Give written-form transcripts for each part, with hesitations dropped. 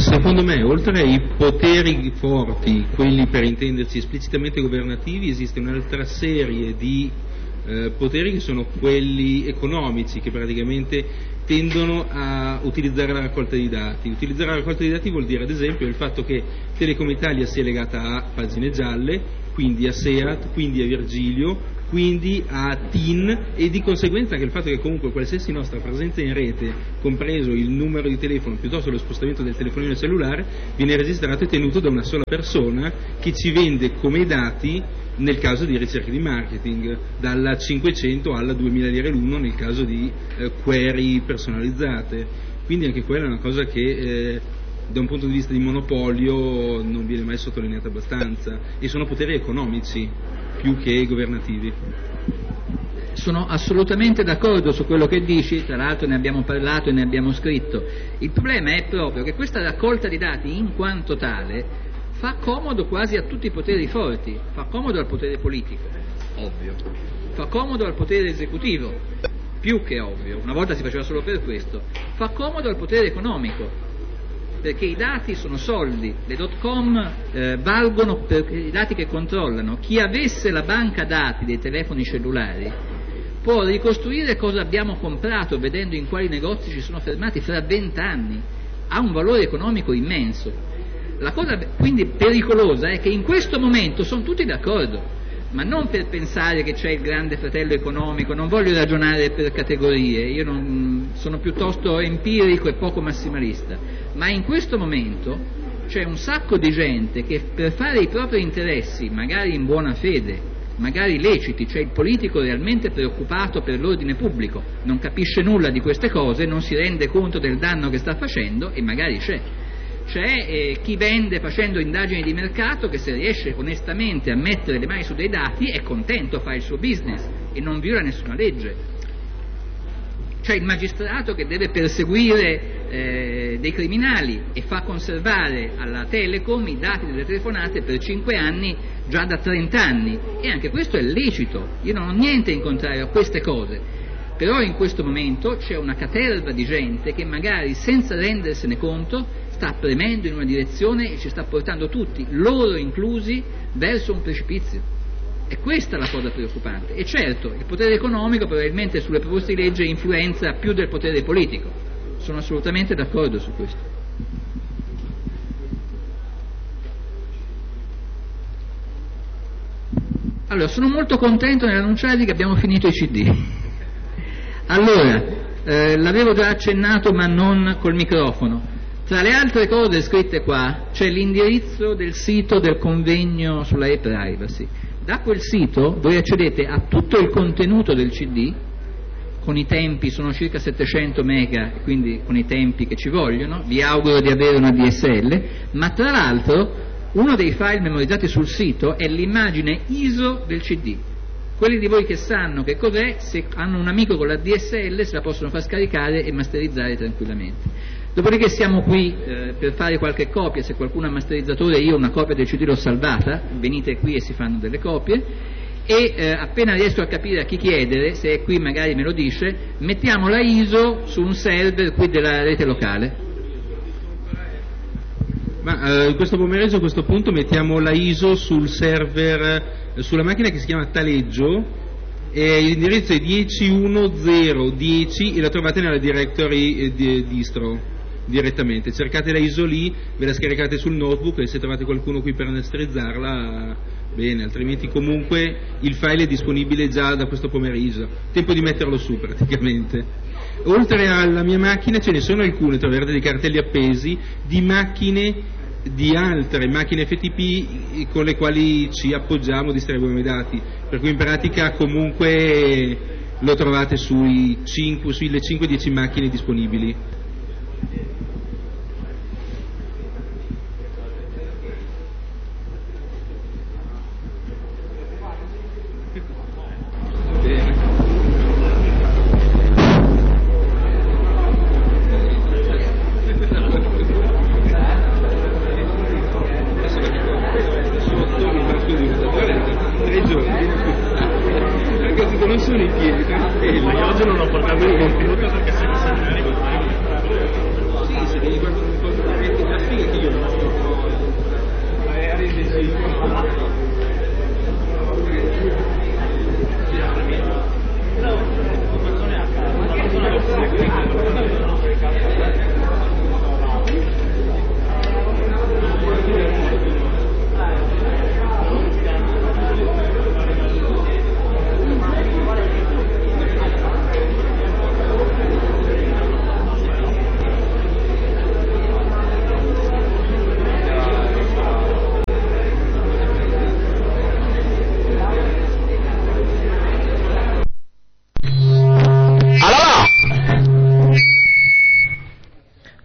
Secondo me, oltre ai poteri forti, quelli per intenderci esplicitamente governativi, esiste un'altra serie di poteri che sono quelli economici, che praticamente tendono a utilizzare la raccolta di dati. Utilizzare la raccolta di dati vuol dire, ad esempio, il fatto che Telecom Italia sia legata a Pagine Gialle, quindi a SEAT, quindi a Virgilio, quindi a TIN, e di conseguenza anche il fatto che comunque qualsiasi nostra presenza in rete, compreso il numero di telefono piuttosto lo spostamento del telefonino cellulare, viene registrato e tenuto da una sola persona che ci vende come dati nel caso di ricerche di marketing, dalla 500 alla 2000 lire l'uno nel caso di query personalizzate. Quindi anche quella è una cosa che da un punto di vista di monopolio non viene mai sottolineata abbastanza, e sono poteri economici più che governativi. Sono assolutamente d'accordo su quello che dici, tra l'altro ne abbiamo parlato e ne abbiamo scritto. Il problema è proprio che questa raccolta di dati in quanto tale fa comodo quasi a tutti i poteri forti, fa comodo al potere politico, ovvio, fa comodo al potere esecutivo, più che ovvio, una volta si faceva solo per questo, fa comodo al potere economico, perché i dati sono soldi, le .com valgono per i dati che controllano. Chi avesse la banca dati dei telefoni cellulari può ricostruire cosa abbiamo comprato vedendo in quali negozi ci sono fermati fra 20 anni, ha un valore economico immenso. La cosa quindi pericolosa è che in questo momento sono tutti d'accordo, ma non per pensare che c'è il grande fratello economico, non voglio ragionare per categorie, io sono piuttosto empirico e poco massimalista, ma in questo momento c'è un sacco di gente che per fare i propri interessi, magari in buona fede, magari leciti, c'è il politico realmente preoccupato per l'ordine pubblico, non capisce nulla di queste cose, non si rende conto del danno che sta facendo, e magari c'è chi vende facendo indagini di mercato, che se riesce onestamente a mettere le mani su dei dati è contento, fa il suo business e non viola nessuna legge. C'è il magistrato che deve perseguire dei criminali e fa conservare alla Telecom i dati delle telefonate per 5 anni già da 30 anni, e anche questo è lecito, io non ho niente in contrario a queste cose. Però in questo momento c'è una caterva di gente che magari senza rendersene conto sta premendo in una direzione e ci sta portando tutti, loro inclusi, verso un precipizio. E questa è la cosa preoccupante. E certo, il potere economico probabilmente sulle proposte di legge influenza più del potere politico. Sono assolutamente d'accordo su questo. Allora, sono molto contento nell'annunciarvi che abbiamo finito i CD. Allora, l'avevo già accennato ma non col microfono. Tra le altre cose scritte qua c'è l'indirizzo del sito del convegno sulla e-privacy. Da quel sito voi accedete a tutto il contenuto del CD, con i tempi, sono circa 700 mega, quindi con i tempi che ci vogliono, vi auguro di avere una DSL, ma tra l'altro uno dei file memorizzati sul sito è l'immagine ISO del CD. Quelli di voi che sanno che cos'è, se hanno un amico con la DSL se la possono far scaricare e masterizzare tranquillamente. Dopodiché siamo qui per fare qualche copia, se qualcuno ha masterizzatore, io una copia del CD l'ho salvata, venite qui e si fanno delle copie, e appena riesco a capire a chi chiedere, se è qui magari me lo dice, mettiamo la ISO su un server qui della rete locale. Ma questo pomeriggio a questo punto mettiamo la ISO sul server, sulla macchina che si chiama Taleggio, e l'indirizzo è 10.1.0.10 e la trovate nella directory distro direttamente. Cercate la ISO lì, ve la scaricate sul notebook e se trovate qualcuno qui per masterizzarla, bene, altrimenti comunque il file è disponibile già da questo pomeriggio, tempo di metterlo su praticamente. Oltre alla mia macchina ce ne sono alcune, troverete dei cartelli appesi di macchine, di altre macchine FTP con le quali ci appoggiamo, distribuiamo i dati, per cui in pratica comunque lo trovate sulle 5-10 macchine disponibili.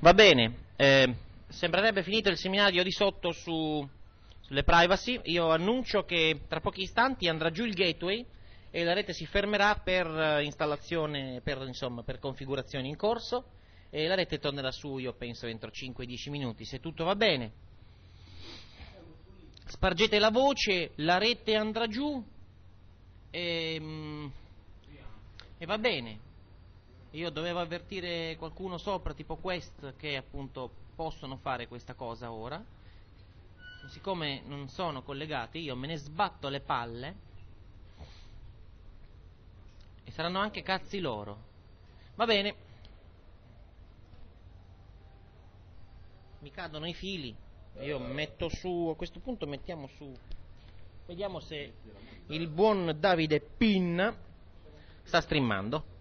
Va bene, sembrerebbe finito il seminario di sotto sulle privacy. Io annuncio che tra pochi istanti andrà giù il gateway e la rete si fermerà per installazione, per configurazioni in corso, e la rete tornerà su, io penso, entro 5-10 minuti, se tutto va bene. Spargete la voce, la rete andrà giù e va bene. Io dovevo avvertire qualcuno sopra, tipo Quest, che appunto possono fare questa cosa ora. Siccome non sono collegati, io me ne sbatto le palle e saranno anche cazzi loro. Va bene. Mi cadono i fili. Io metto su, a questo punto mettiamo su. Vediamo se il buon Davide Pinna sta streamando.